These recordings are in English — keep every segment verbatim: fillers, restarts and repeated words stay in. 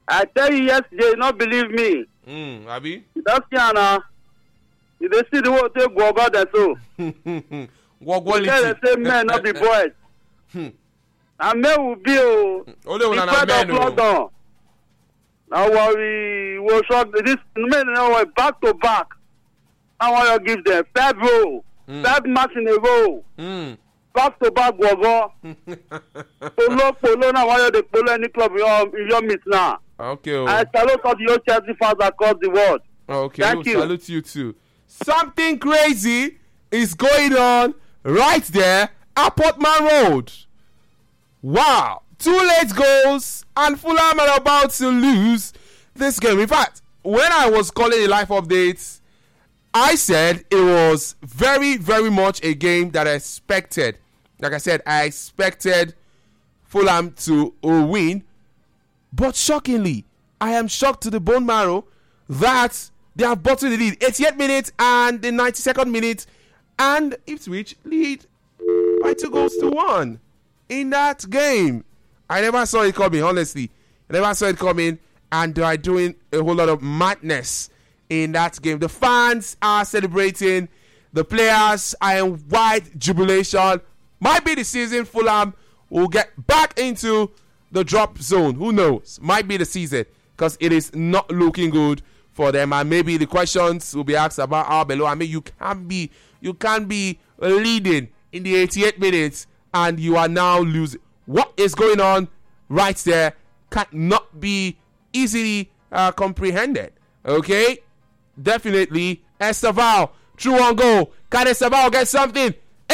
I tell you yesterday, you not believe me. Hmm, Abi? That's Kiana. You don't see the whole thing go about that so. Gwogwality. They say men, not be boys. And men will be oh. Only when I'm men. Now worry, we'll shock this men now back to back. I want to give them five row, mm. five match in a row. Mm. Back to back, Gogo. Polo, Polo, now why are they Polo any club in your, in your midst now? Okay. Oh. I salute all the Chelsea fans across the world. Okay, thank we'll you. Salute you too. Something crazy is going on right there at Portman Road. Wow. Two late goals and Fulham are about to lose this game. In fact, when I was calling the live updates, I said it was very, very much a game that I expected. Like I said, I expected Fulham to win. But shockingly, I am shocked to the bone marrow that they have bottled the lead. eighty-eight minutes and the ninety-second minute. And Ipswich lead by two goals to one in that game. I never saw it coming, honestly. I never saw it coming. And they are doing a whole lot of madness in that game. The fans are celebrating. The players are in wide jubilation. Might be the season Fulham will get back into the drop zone. Who knows? Might be the season because it is not looking good for them. And maybe the questions will be asked about Arbeloa. I mean, you can't be you can't be leading in the eighty-eight minutes and you are now losing. What is going on right there cannot be easily uh, comprehended. Okay, definitely Esteval through one goal. Can Esteval get something?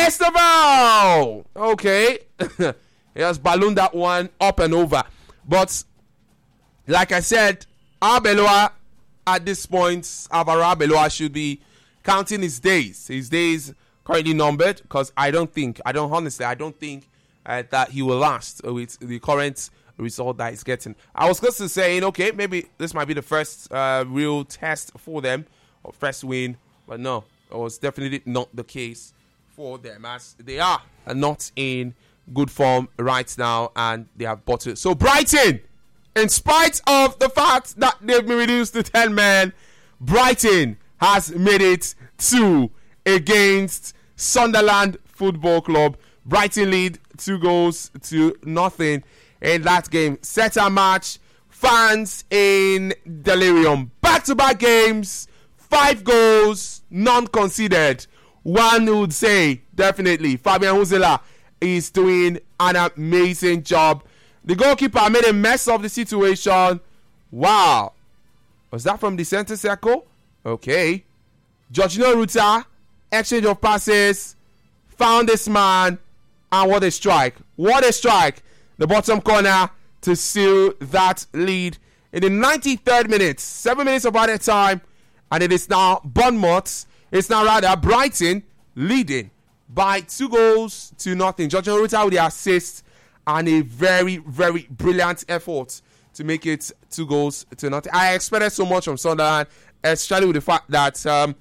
Esteval. Okay, he has ballooned that one up and over. But like I said, Arbeloa at this point, Alvaro Arbeloa should be counting his days. His days currently numbered because I don't think, I don't honestly, I don't think uh, that he will last with the current result that he's getting. I was close to saying, okay, maybe this might be the first uh, real test for them or first win, but no, it was definitely not the case for them as they are not in good form right now and they have bottled. So Brighton, in spite of the fact that they've been reduced to ten men, Brighton has made it two against Sunderland Football Club. Brighton lead two goals to nothing in that game. Set a match, fans in delirium. Back-to-back games, five goals, none conceded. One would say, definitely, Fabian Huzela is doing an amazing job. The goalkeeper made a mess of the situation. Wow. Was that from the center circle? Okay. Jorginho Ruta, exchange of passes, found this man, and what a strike. What a strike. The bottom corner to seal that lead in the ninety-third minute. Seven minutes of added time, and it is now Bournemouth. It's now rather Brighton leading by two goals to nothing. Jorginho Ruta with the assist and a very, very brilliant effort to make it two goals to nothing. I expected so much from Sunderland, especially with the fact that um,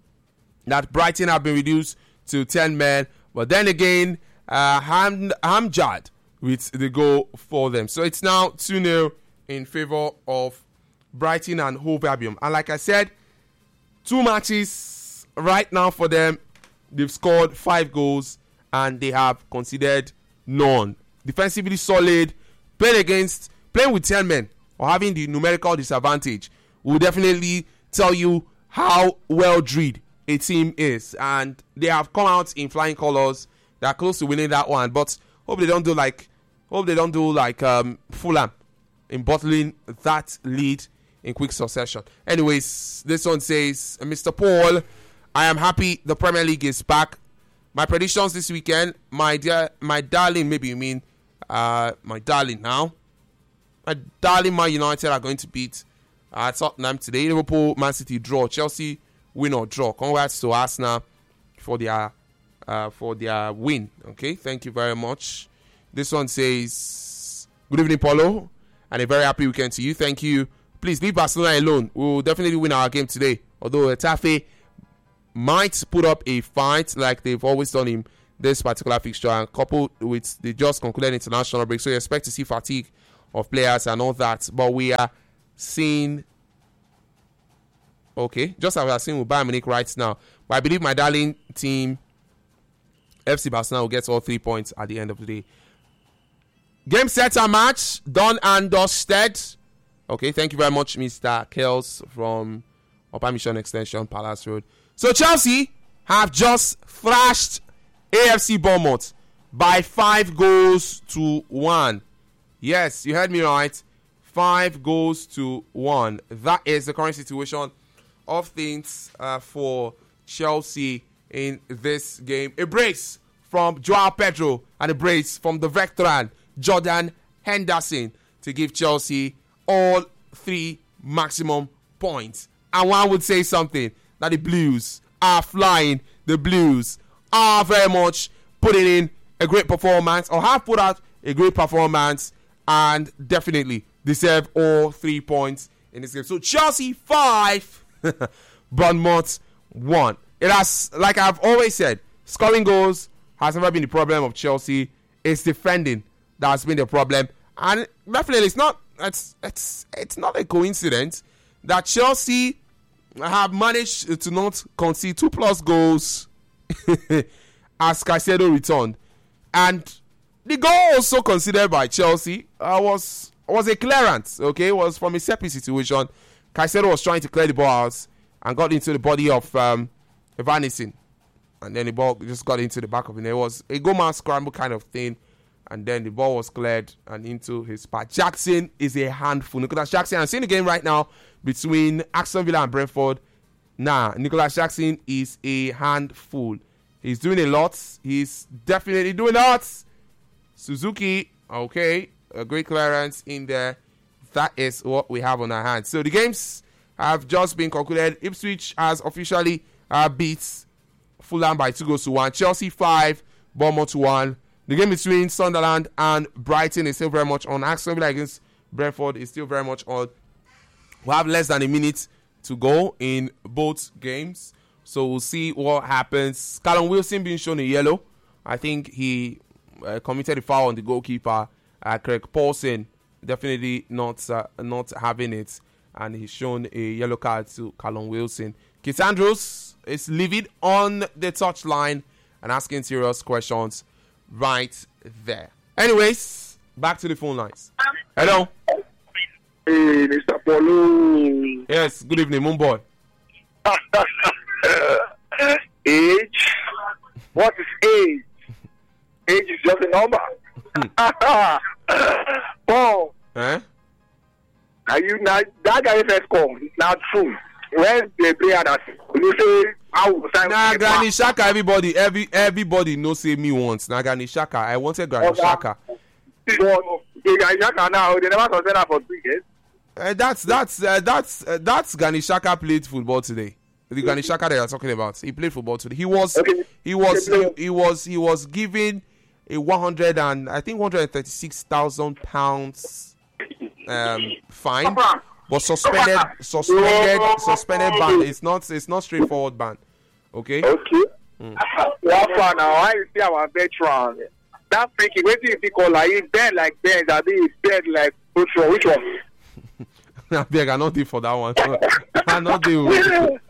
that Brighton have been reduced to ten men. But then again, uh, Ham- Hamjad with the goal for them. So it's now two nil in favor of Brighton and Hove Albion. And like I said, two matches right now for them. They've scored five goals and they have conceded none. Defensively solid, playing against, playing with ten men or having the numerical disadvantage will definitely tell you how well drilled a team is. And they have come out in flying colors. They are close to winning that one, but hope they don't do like, hope they don't do like um, Fulham in bottling that lead in quick succession. Anyways, this one says, Mister Paul, I am happy the Premier League is back. My predictions this weekend, my dear, my darling, maybe you mean uh, my darling now. My darling Man United are going to beat uh, Tottenham today. Liverpool, Man City draw. Chelsea win or draw. Congrats to Arsenal for their uh, for their win. Okay, thank you very much. This one says, good evening, Paulo, and a very happy weekend to you. Thank you. Please leave Barcelona alone. We will definitely win our game today. Although Tafe might put up a fight like they've always done in this particular fixture, and coupled with the just concluded international break, so you expect to see fatigue of players and all that. But we are seeing, okay, just as we are seeing with Bayern Munich right now. But I believe my darling team, F C Barcelona, will get all three points at the end of the day. Game, set, and match, done and dusted. Okay, thank you very much, Mister Kels from Upper Mission Extension, Palace Road. So Chelsea have just thrashed A F C Bournemouth by five goals to one. Yes, you heard me right. Five goals to one. That is the current situation of things uh, for Chelsea in this game. A brace from Joao Pedro and a brace from the veteran Jordan Henderson to give Chelsea all three maximum points. And one would say something that the Blues are flying. The Blues are very much putting in a great performance, or have put out a great performance, and definitely deserve all three points in this game. So Chelsea five, Bournemouth one. It has, like I've always said, scoring goals has never been the problem of Chelsea. It's defending that has been the problem, and definitely it's not. It's it's it's not a coincidence that Chelsea have managed to not concede two plus goals as Caicedo returned, and the goal also considered by Chelsea uh, was was a clearance. Okay, it was from a set piece situation. Caicedo was trying to clear the ball out and got into the body of um, Van Nistelrooy, and then the ball just got into the back of him. It was a goal man scramble kind of thing, and then the ball was cleared and into his path. Jackson is a handful. Nicholas Jackson, I'm seeing the game right now between Aston Villa and Brentford. Nah, Nicholas Jackson is a handful. He's doing a lot. He's definitely doing a lot. Suzuki, okay, a great clearance in there. That is what we have on our hands. So the games have just been concluded. Ipswich has officially uh, beat Fulham by two goals to one. Chelsea five, Bournemouth one. The game between Sunderland and Brighton is still very much on. Aston Villa against Brentford is still very much on. We have less than a minute to go in both games, so we'll see what happens. Callum Wilson being shown a yellow. I think he uh, committed a foul on the goalkeeper. Uh, Craig Paulson definitely not uh, not having it, and he's shown a yellow card to Callum Wilson. Keith Andrews is livid on the touchline and asking serious questions right there. Anyways, back to the phone lines. Hello. Hey, Mister Polo. Yes, good evening, moon boy. Age? What is age? Age is just a number. Paul. Eh? Now you now that guy first come. Now true. When they play that, you say how Nah, Granny Xhaka, everybody, every everybody knows say me once. Nah, Granny Xhaka, I wanted Granny Xhaka. Granny Xhaka now they never suspend her for three years. Uh, that's that's uh, that's uh, that's Granny Xhaka played football today. The Granny Xhaka that you're talking about, he played football today. He was okay. he was he, he was he was given a one hundred and I think one hundred thirty six thousand pounds um fine, but suspended suspended suspended ban. It's not it's not straightforward ban. Okay. Okay. Mm. What far now? I see our veteran. That freaky. Wait till you think all like it's dead like Ben. That is dead like which one? Which one? I beg, I not do for that one. I not do. Oh,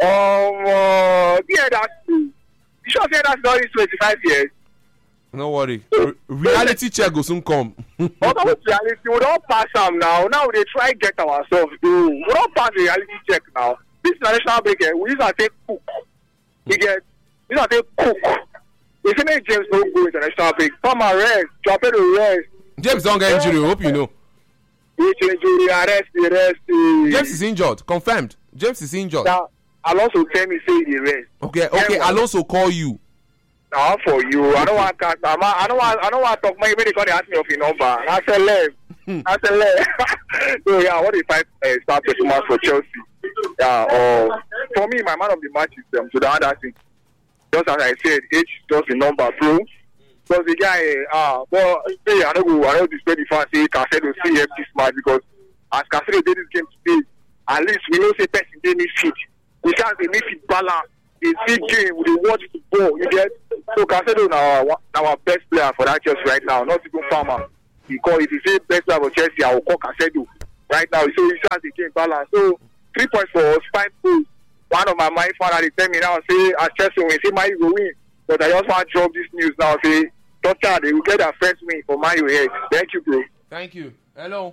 uh, yeah, that's true. You sure say that's not in twenty-five years? No worry. Re- reality check will soon come. Although reality, we don't pass them now. Now they try to get ourselves do. We don't pass the reality check now. This national break, we used to say cook. You get, we used to say cook. If you make James don't go international break, come and rest. Drop it to rest. James don't get injury. Hope you know. Which injury? Arrest, arrest. James is injured. Confirmed. James is injured. Now, Alonso tell me say the rest. Okay, okay. Alonso call you. Now for you, I don't want to. I don't want. I don't want to talk. Maybe they can't ask me of your number. I said left. I said left. So yeah, what if I uh, start performance for Chelsea? Yeah. Uh, for me, my man of the match is um, to the other thing. Just as I said, age is just a number, bro. Because the guy, ah, uh, well, hey, I don't go. I don't display the fans. Say Caicedo see him this match because as Caicedo did this game today, at least we know say person they need fit. We can't say need fit balance. They see game, we watch the ball. You get so Caicedo now our, our best player for that Chelsea right now. Not even Palmer. he call. If he say best player for Chelsea, I will call Casedo. Right now, so he has the game balance. So three points for us, five goals. One of my mind fan they tell me now say as Chelsea win, say Man U will win. But I just want to drop this news now. Say Tottenham they will get their first win for Man U here. Thank you, bro. Thank you. Hello.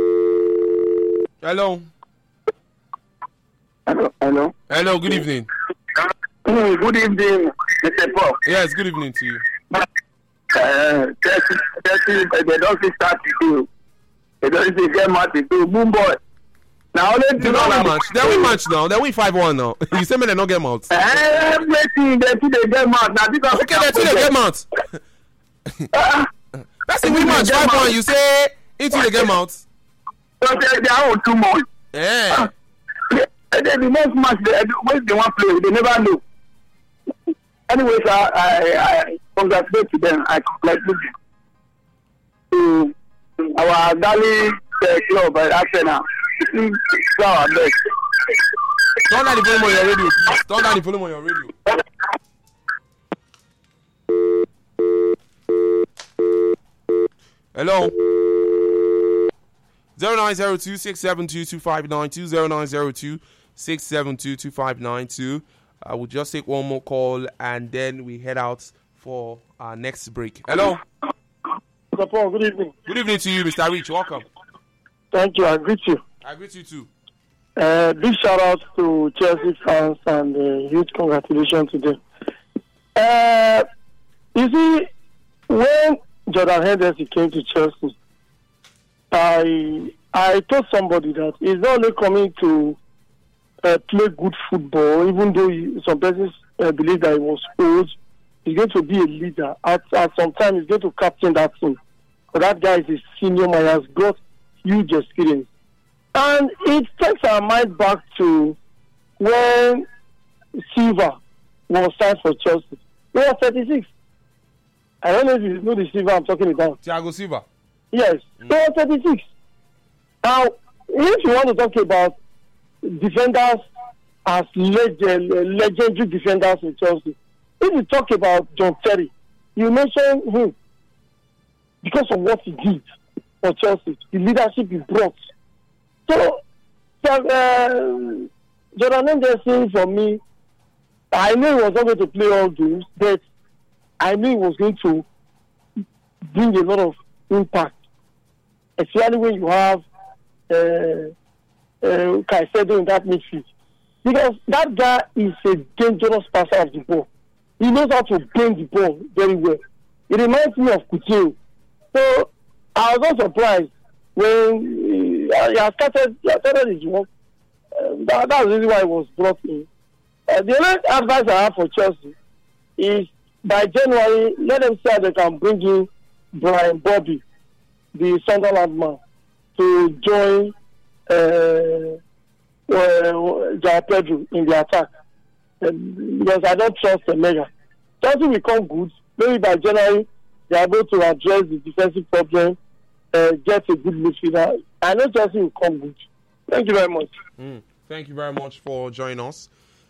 Hello. Hello. Hello. Hello. Good evening. Good evening, Mister Paul. Yes. Good evening to you. Uh, Chelsea, Chelsea, they don't start to do. They don't say get match to do. Boom boy. Now only They don't win match. They win match now. They win five one now. You say me they not get mouth. Everything they do they get match. Now because Okay, they two they get mouth. That's the win match five one. You say into the game mouth. So they they are on too much. Yeah. And then the next match they when they want play, they never know. Anyway, sir, I I congratulate to them. I congratulate to our darling uh, club at Arsenal. Turn down the volume on your radio, please. Turn down the volume on your radio. Hello. zero nine zero two six seven two two five nine two zero nine zero two six seven two two five nine two. I will just take one more call and then we head out for our next break. Hello. Mister Paul, good evening. Good evening to you, Mister Rich. Welcome. Thank you. I greet you. I greet you too. Uh, big shout out to Chelsea fans and uh, huge congratulations to them. Uh, you see, when Jordan Henderson came to Chelsea, I I told somebody that he's not only coming to uh, play good football, even though he, some persons uh, believe that he was old. He's going to be a leader. At, at some time, he's going to captain that team. But that guy is a senior man. He has got huge experience. And it takes our mind back to when Silva was signed for Chelsea. He was thirty-six. I don't know if you know the Silva I'm talking about. Thiago Silva. Yes, mm. He was thirty-six. Now, if you want to talk about defenders as legend, legendary defenders in Chelsea, if you talk about John Terry, you mention him because of what he did for Chelsea, the leadership he brought. So, uh, Jordan Henderson, for me, I knew he was not going to play all games, but I knew he was going to bring a lot of impact, especially when you have uh, uh, Caicedo in that midfield. Because that guy is a dangerous passer of the ball. He knows how to bend the ball very well. It reminds me of Coutinho. So, I was not surprised when uh, he has started, he has started his work. Uh, that, that's the reason why he was brought in. Uh, the only advice I have for Chelsea is by January, let them say they can bring in Brian Bobby, the Sunderland man, to join uh, uh, João Pedro in the attack. Uh, because I don't trust the mega. Chelsea will come good. Maybe by January, they are able to address the defensive problem, uh, get a good midfielder. I know Chelsea will come good. Thank you very much. Mm, thank you very much for joining us.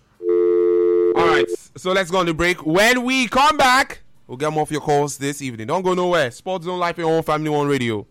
All right, so let's go on the break. When we come back, we'll get more of your calls this evening. Don't go nowhere. Sports Zone Life, your own Family One Radio.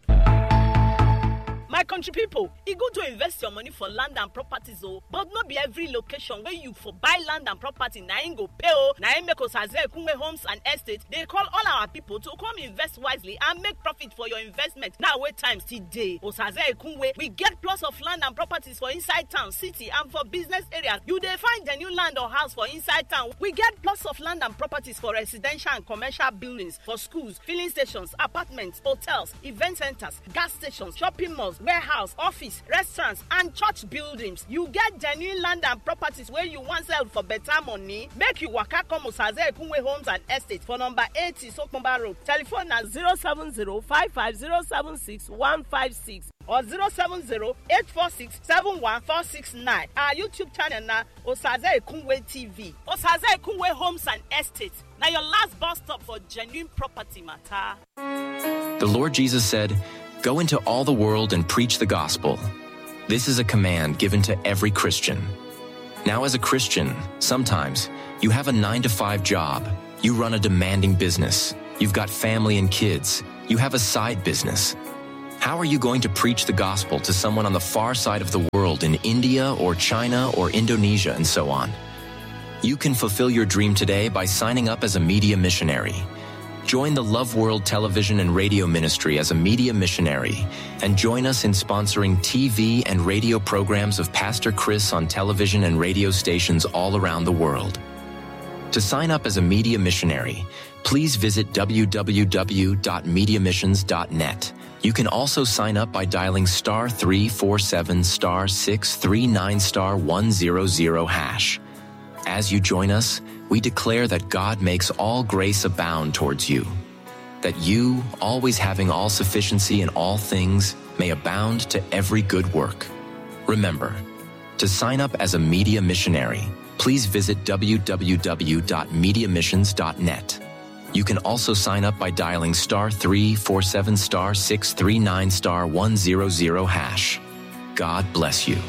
My country people, e good to invest your money for land and properties, oh, but not be every location where you for buy land and property. Na im go pay, oh, na im make Osaze Ekunwe Homes and Estate. They call all our people to come invest wisely and make profit for your investment. Now wait time still day. Osaze Ekunwe, we get plots of land and properties for inside town, city, and for business areas. You dey find the new land or house for inside town. We get plots of land and properties for residential and commercial buildings, for schools, filling stations, apartments, hotels, event centers, gas stations, shopping malls, warehouse, office, restaurants, and church buildings. You get genuine land and properties where you want sell for better money. Make you waka come Osaze Ekunwe Homes and Estate for number eighty Sokomba Road. Telephone na zero seven zero five five zero seven six one five six or zero seven zero eight four six seven one four six nine. Our YouTube channel na Osaze Ekunwe T V. Osaze Ekunwe Homes and Estate. Now your last bus stop for genuine property matter. The Lord Jesus said, "Go into all the world and preach the gospel." This is a command given to every Christian. Now, as a Christian, sometimes you have a nine to five job. You run a demanding business. You've got family and kids. You have a side business. How are you going to preach the gospel to someone on the far side of the world in India or China or Indonesia and so on? You can fulfill your dream today by signing up as a media missionary. Join the Love World television and radio ministry as a media missionary and join us in sponsoring T V and radio programs of Pastor Chris on television and radio stations all around the world. To sign up as a media missionary, please visit w w w dot media missions dot net. You can also sign up by dialing star three four seven star six three nine star one zero zero hash. As you join us, we declare that God makes all grace abound towards you, that you, always having all sufficiency in all things, may abound to every good work. Remember, to sign up as a media missionary, please visit w w w dot media missions dot net. You can also sign up by dialing star three four seven star six three nine star one zero zero hash. God bless you.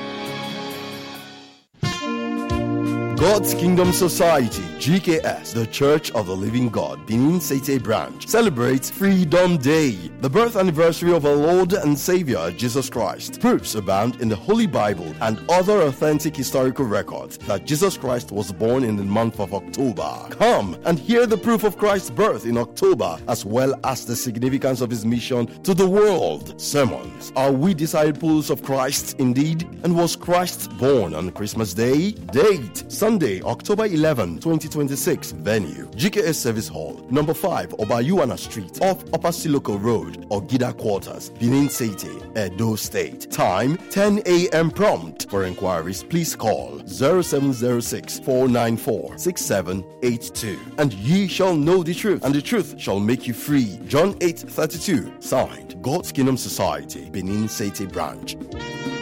God's Kingdom Society, G K S, the Church of the Living God, Benin City Branch, celebrates Freedom Day, the birth anniversary of our Lord and Savior, Jesus Christ. Proofs abound in the Holy Bible and other authentic historical records that Jesus Christ was born in the month of October. Come and hear the proof of Christ's birth in October, as well as the significance of his mission to the world. Sermons. Are we disciples of Christ indeed? And was Christ born on Christmas Day? Date: Sunday, October eleventh, twenty twenty-six. Venue: G K S Service Hall, number five, Obayuana Street, off Upper Siloko Road, Ogida Quarters, Benin City, Edo State. Time: ten a m prompt. For inquiries, please call zero seven zero six, four nine four, six seven eight two. And ye shall know the truth, and the truth shall make you free. John eight thirty-two. Signed, God's Kingdom Society, Benin City Branch.